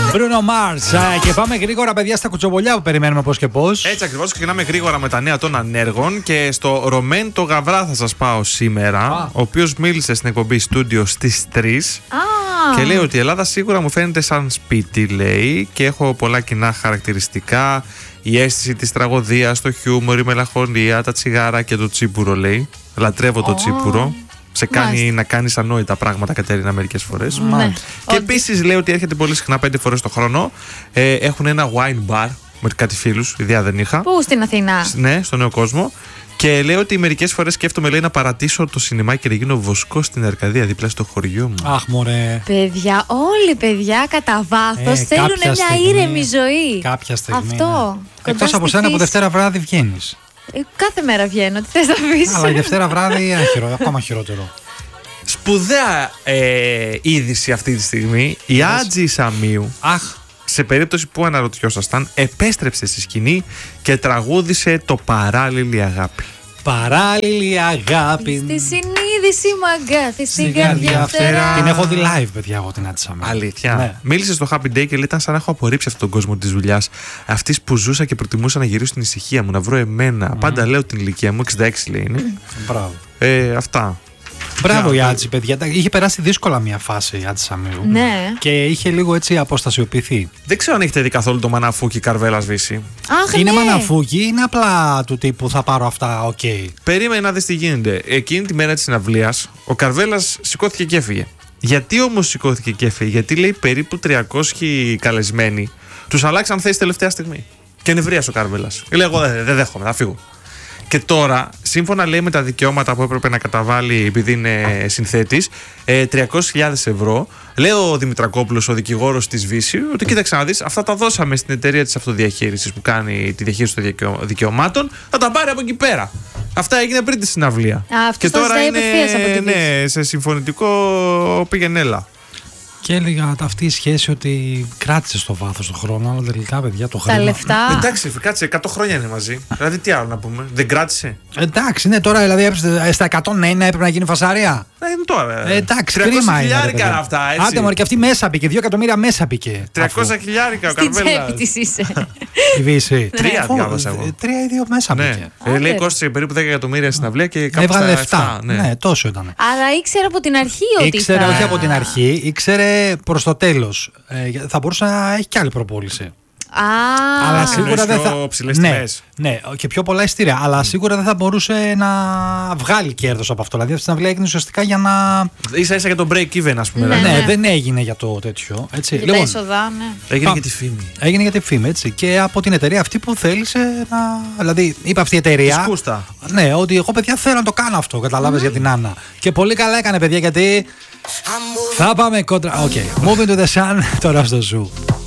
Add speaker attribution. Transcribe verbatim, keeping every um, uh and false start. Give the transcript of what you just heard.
Speaker 1: Bruno Mars. Και πάμε γρήγορα, παιδιά, στα κουτσομπολιά που περιμένουμε πώς και πώς.
Speaker 2: Έτσι ακριβώς, ξεκινάμε γρήγορα με τα νέα των ανέργων. Και στο Ρωμέν το Γαβρά θα σας πάω σήμερα. Ah. Ο οποίος μίλησε στην εκπομπή στούντιο στις τρεις. Ah. Και λέει ότι η Ελλάδα σίγουρα μου φαίνεται σαν σπίτι, λέει. Και έχω πολλά κοινά χαρακτηριστικά. Η αίσθηση της τραγωδίας, το χιούμορ, η μελαγχολία, τα τσιγάρα και το τσίπουρο, λέει. Λατρεύω το oh. τσίπουρο. Σε κάνει Μάλιστα. να κάνεις ανόητα πράγματα, Κατέρινα, μερικές φορές.
Speaker 1: Ναι.
Speaker 2: Και επίσης λέει ότι έρχεται πολύ συχνά, πέντε φορές το χρόνο. Ε, έχουν ένα wine bar με κάτι φίλους, ιδέα δεν είχα.
Speaker 3: Πού, στην Αθήνα?
Speaker 2: Ναι, στο Νέο Κόσμο. Και λέει ότι μερικές φορές σκέφτομαι, λέει, να παρατήσω το σινεμά και να γίνω βοσκό στην Αρκαδία δίπλα στο χωριό μου.
Speaker 1: Αχ, μωρέ.
Speaker 3: Παιδιά, όλοι παιδιά κατά βάθος
Speaker 1: ε,
Speaker 3: θέλουν μια
Speaker 1: στιγμή,
Speaker 3: ήρεμη ζωή.
Speaker 1: Κάποια στιγμή.
Speaker 3: Αυτό.
Speaker 1: Ναι. Εκτός από σένα που Δευτέρα βράδυ βγαίνεις.
Speaker 3: Ε, κάθε μέρα βγαίνω, τι θες να πεις.
Speaker 1: Αλλά η Δευτέρα βράδυ χειρο, ακόμα χειρότερο.
Speaker 2: Σπουδαία ε, είδηση αυτή τη στιγμή. Η Άτζη Σαμίου,
Speaker 1: Αχ.
Speaker 2: σε περίπτωση που αναρωτιόσασταν, επέστρεψε στη σκηνή και τραγούδισε το «Παράλληλη αγάπη».
Speaker 1: Παράλληλη αγάπη.
Speaker 3: Στη συνείδηση μου αγκάθι, στην καρδιά φτερά.
Speaker 1: Την έχω δει live, παιδιά, εγώ την Άτζη Σαμίου.
Speaker 2: Αλήθεια.
Speaker 1: Ναι.
Speaker 2: Μίλησε στο Happy Day και λέει: ήταν σαν να έχω απορρίψει αυτόν τον κόσμο τη δουλειά. Αυτή που ζούσα και προτιμούσα να γυρίσω στην ησυχία μου, να βρω εμένα. Mm. Πάντα λέω την ηλικία μου, εξήντα έξι λέει είναι.
Speaker 1: Μπράβο.
Speaker 2: Ε, αυτά.
Speaker 1: Μπράβο η Άτζη, παιδιά. Είχε περάσει δύσκολα μια φάση η Άτζη Σαμίου.
Speaker 3: Ναι.
Speaker 1: Και είχε λίγο έτσι αποστασιοποιηθεί.
Speaker 2: Δεν ξέρω αν έχετε δει καθόλου το Μαναφούκι Καρβέλας Βύση.
Speaker 3: Αχ,
Speaker 1: είναι
Speaker 3: ναι.
Speaker 1: Μαναφούκι, είναι απλά του τύπου θα πάρω αυτά, οκ. Okay.
Speaker 2: Περίμενε να δεις τι γίνεται. Εκείνη τη μέρα της συναυλίας, ο Καρβέλας σηκώθηκε και έφυγε. Γιατί όμως σηκώθηκε και έφυγε? Γιατί λέει περίπου τριακόσιοι καλεσμένοι τους αλλάξαν θέση τελευταία στιγμή. Και νευρίασε ο Καρβέλας. Λέει: εγώ δεν δε δέχομαι, θα φύγω. Και τώρα, σύμφωνα λέει με τα δικαιώματα που έπρεπε να καταβάλει επειδή είναι συνθέτης, ε, τριακόσιες χιλιάδες ευρώ, λέει ο Δημητρακόπουλος, ο δικηγόρος της Βύση, ότι κοίταξε να δεις, αυτά τα δώσαμε στην εταιρεία της αυτοδιαχείρισης που κάνει τη διαχείριση των δικαιωμάτων, θα τα πάρει από εκεί πέρα. Αυτά έγινε πριν τη συναυλία.
Speaker 3: Α,
Speaker 2: και τώρα είναι ναι, σε συμφωνητικό πήγαινε έλα.
Speaker 1: Και έλεγα αυτή η σχέση ότι κράτησε στο βάθος του χρόνου, αλλά τελικά, παιδιά, το χρήμα.
Speaker 3: Τα λεφτά.
Speaker 2: Εντάξει, κάτσε, εκατό χρόνια είναι μαζί. Δηλαδή, τι άλλο να πούμε, δεν κράτησε.
Speaker 1: Εντάξει, ναι, τώρα δηλαδή στα εκατόν ένα έπρεπε να γίνει φασαρία.
Speaker 2: Ναι, είναι τώρα.
Speaker 1: Ε, εντάξει, κρίμα είναι.
Speaker 2: Χιλιάρικα αυτά, έτσι.
Speaker 1: Άντε, μωρέ, και αυτή μέσα πήγε, δύο εκατομμύρια μέσα πήγε.
Speaker 2: τριακόσια χιλιάρικα ο
Speaker 3: Καρβέλας. Στην
Speaker 2: Καρβέλας.
Speaker 3: τσέπη της είσαι.
Speaker 1: Η Βύση.
Speaker 2: Τρία διάβασα εγώ.
Speaker 1: Τρία ή δύο μέσα πήγε.
Speaker 2: Ε, λέει κόστησε περίπου δέκα εκατομμύρια στην αυλία και κάπου
Speaker 1: έβγαλε
Speaker 2: στα
Speaker 1: εφτά. Ναι, τόσο ήταν.
Speaker 3: Αλλά ήξερε από την αρχή ότι.
Speaker 1: Ήξερε, όχι από την αρχή, ήξερε προς το τέλος. Θα μπορούσε να έχει κι άλλη προπόληση.
Speaker 3: Α,
Speaker 1: αλλά σίγουρα δεν θα.
Speaker 2: Ναι,
Speaker 1: ναι, και πιο πολλά ειστήρια. Αλλά σίγουρα δεν θα μπορούσε να βγάλει κέρδος από αυτό. Δηλαδή αυτή την αυλία έγινε ουσιαστικά για να.
Speaker 2: Ίσα ίσα για το break even, ας πούμε.
Speaker 3: Ναι,
Speaker 1: ναι,
Speaker 3: ναι,
Speaker 1: δεν έγινε για το τέτοιο. Έτσι.
Speaker 3: Για λοιπόν, τα είσοδα, ναι.
Speaker 2: Έγινε για τη φήμη.
Speaker 1: Έγινε για τη φήμη, έτσι. Και από την εταιρεία αυτή που θέλησε να. Δηλαδή, είπε αυτή η εταιρεία.
Speaker 2: Σκούστα.
Speaker 1: Ναι, ότι εγώ, παιδιά, θέλω να το κάνω αυτό. Καταλάβες, mm. για την Άννα. Και πολύ καλά έκανε, παιδιά, γιατί. Θα πάμε κόντρα. Οκ. Okay. Moving to the sun, τώρα στο Zoo.